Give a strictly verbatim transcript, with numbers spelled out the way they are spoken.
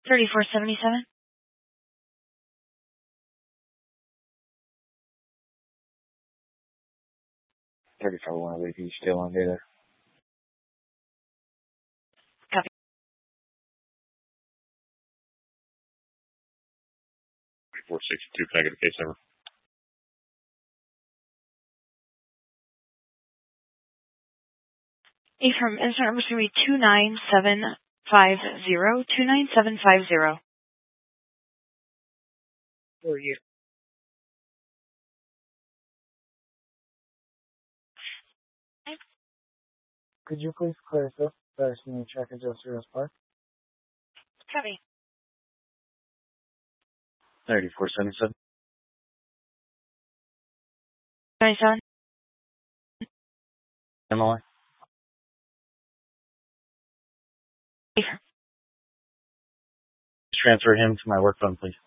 thirty-four seventy-seven. thirty-four one, I believe he's still on data. Copy. four sixty-two, can I get a case number? Affirm. Incident number is going to be two nine seven five zero. two nine seven five zero. For you. Could you please clear this first and check adjuster Rose Park? Copy. thirty-four seventy-seven. twenty-seven. M O I. Affirm. Transfer him to my work phone, please.